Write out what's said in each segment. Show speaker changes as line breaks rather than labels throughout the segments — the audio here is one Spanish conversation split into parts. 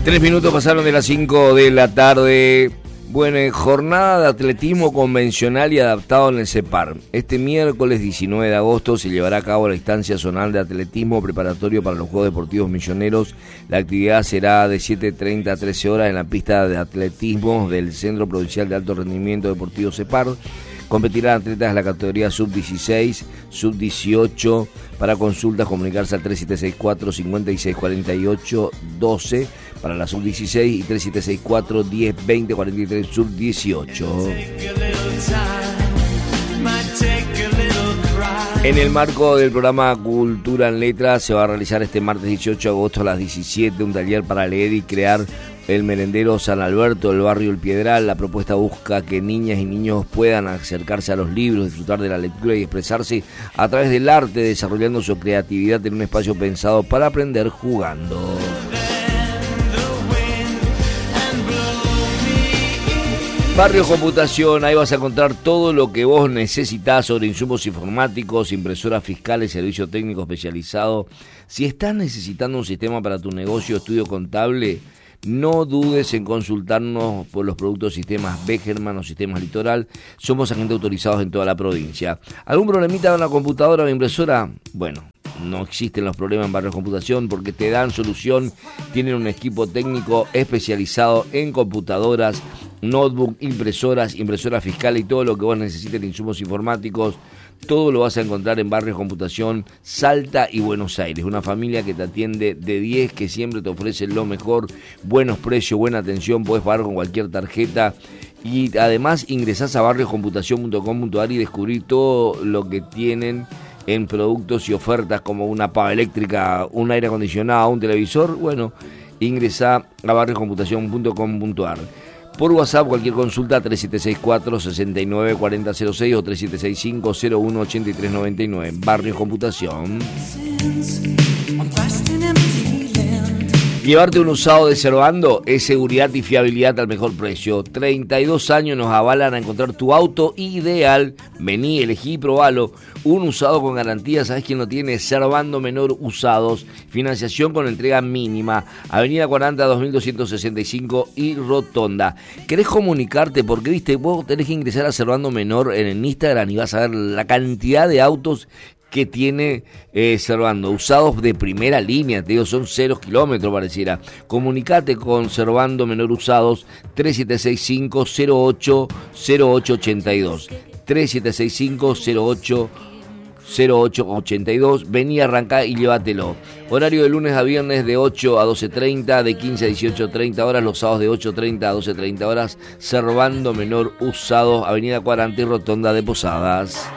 3 minutos pasaron de las 5 de la tarde. Bueno, jornada de atletismo convencional y adaptado en el CEPAR. Este miércoles 19 de agosto se llevará a cabo la instancia zonal de atletismo preparatorio para los Juegos Deportivos Misioneros. La actividad será de 7:30 a 13 horas en la pista de atletismo del Centro Provincial de Alto Rendimiento Deportivo CEPAR. Competirán atletas de la categoría sub-16, sub-18. Para consultas, comunicarse al 3764-5648-12 para la sub-16 y 3764-10-20-43 sub-18. En el marco del programa Cultura en Letras se va a realizar este martes 18 de agosto a las 17 un taller para leer y crear el merendero San Alberto del barrio El Piedral. La propuesta busca que niñas y niños puedan acercarse a los libros, disfrutar de la lectura y expresarse a través del arte, desarrollando su creatividad en un espacio pensado para aprender jugando. Barrio Computación, ahí vas a encontrar todo lo que vos necesitás sobre insumos informáticos, impresoras fiscales, servicio técnico especializado. Si estás necesitando un sistema para tu negocio o estudio contable, no dudes en consultarnos por los productos sistemas Begerman o sistemas Litoral. Somos agentes autorizados en toda la provincia. ¿Algún problemita con la computadora o impresora? Bueno, no existen los problemas en Barrio Computación porque te dan solución. Tienen un equipo técnico especializado en computadoras, notebook, impresoras fiscales y todo lo que vos necesites de insumos informáticos. Todo lo vas a encontrar en Barrio Computación, Salta y Buenos Aires. Una familia que te atiende de 10, que siempre te ofrece lo mejor, buenos precios, buena atención, podés pagar con cualquier tarjeta. Y además ingresás a barriocomputacion.com.ar y descubrir todo lo que tienen en productos y ofertas como una pava eléctrica, un aire acondicionado, un televisor. Bueno, ingresá a barriocomputacion.com.ar. Por WhatsApp, cualquier consulta 3764-694006 o 3765-018399. Barrio Computación. Llevarte un usado de Servando es seguridad y fiabilidad al mejor precio. 32 años nos avalan a encontrar tu auto ideal. Vení, elegí y probalo. Un usado con garantía, ¿sabes quién lo tiene? Servando Menor Usados. Financiación con entrega mínima. Avenida 40, 2265 y Rotonda. ¿Querés comunicarte? Porque, viste, vos tenés que ingresar a Servando Menor en el Instagram y vas a ver la cantidad de autos que tiene Servando, usados de primera línea, te digo, son 0 kilómetros pareciera. Comunicate con Servando Menor Usados 3765-0882, 3765-0882, vení, arrancá y llévatelo. Horario de lunes a viernes de 8 a 12:30, de 15 a 18:30 horas, los sábados de 8:30 a 12:30 horas, Servando Menor Usados, Avenida 40 y Rotonda de Posadas.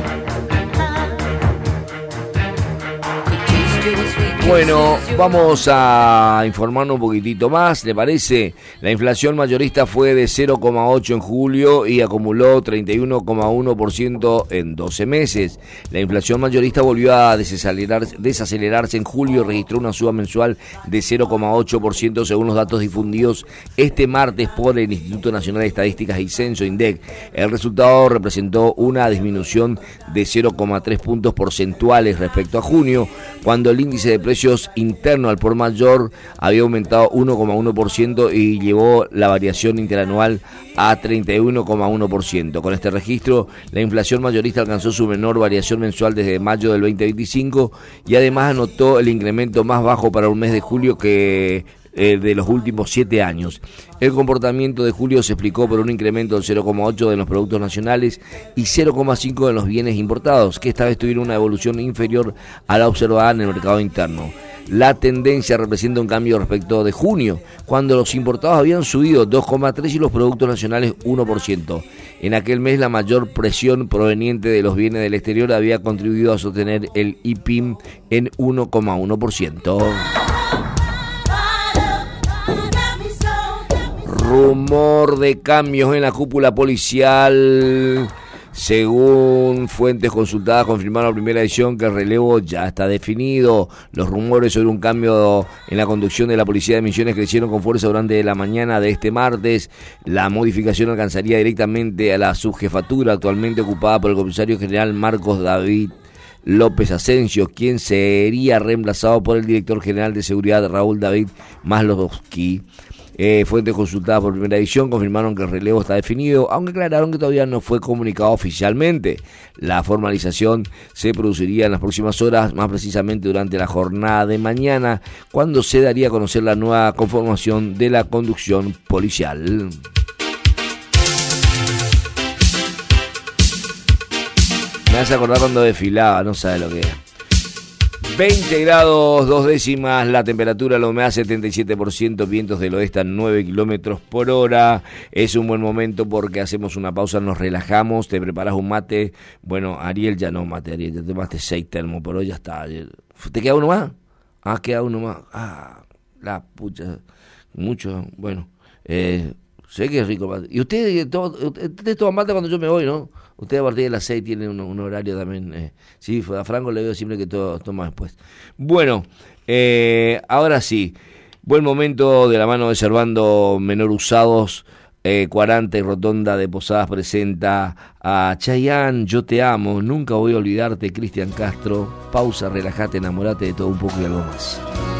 Bueno, vamos a informarnos un poquitito más, ¿le parece? La inflación mayorista fue de 0,8 en julio y acumuló 31,1% en 12 meses. La inflación mayorista volvió a desacelerarse en julio, registró una suba mensual de 0,8% según los datos difundidos este martes por el Instituto Nacional de Estadísticas y Censo, INDEC. El resultado representó una disminución de 0,3 puntos porcentuales respecto a junio, cuando el índice de precios interno al por mayor había aumentado 1,1% y llevó la variación interanual a 31,1%. Con este registro, la inflación mayorista alcanzó su menor variación mensual desde mayo del 2025 y además anotó el incremento más bajo para un mes de julio que de los últimos 7 años. El comportamiento de julio se explicó por un incremento del 0,8 de los productos nacionales y 0,5 de los bienes importados, que esta vez tuvieron una evolución inferior a la observada en el mercado interno. La tendencia representa un cambio respecto de junio, cuando los importados habían subido 2,3 y los productos nacionales 1%. En aquel mes la mayor presión proveniente de los bienes del exterior había contribuido a sostener el IPIM en 1,1%. Rumor de cambios en la cúpula policial. Según fuentes consultadas, confirmaron la primera edición que el relevo ya está definido. Los rumores sobre un cambio en la conducción de la Policía de Misiones crecieron con fuerza durante la mañana de este martes. La modificación alcanzaría directamente a la subjefatura actualmente ocupada por el comisario general Marcos David López Asensio, quien sería reemplazado por el director general de seguridad Raúl David Maslowski. Fuentes consultadas por Primera Edición confirmaron que el relevo está definido, aunque aclararon que todavía no fue comunicado oficialmente. La formalización se produciría en las próximas horas, más precisamente durante la jornada de mañana, cuando se daría a conocer la nueva conformación de la conducción policial. Me hace acordar cuando desfilaba, no sabe lo que es. 20 grados, 2 décimas, la temperatura, la humedad 77%, vientos del oeste a 9 kilómetros por hora. Es un buen momento porque hacemos una pausa, nos relajamos, te preparas un mate. Bueno, Ariel ya no mate, Ariel, ya tomaste 6 termos, por hoy ya está. ¿Te queda uno más? Queda uno más. La pucha, mucho, bueno. Sé que es rico el mate. Y ustedes toman mate cuando yo me voy, ¿no? Usted a partir de las 6 tiene un horario también. Sí, a Franco le veo siempre que toma después. Bueno, ahora sí. Buen momento de la mano de Servando Menor Usados. 40 y Rotonda de Posadas presenta a Chayanne, Yo Te Amo, Nunca Voy a Olvidarte, Cristian Castro. Pausa, relajate, enamorate de todo un poco y algo más.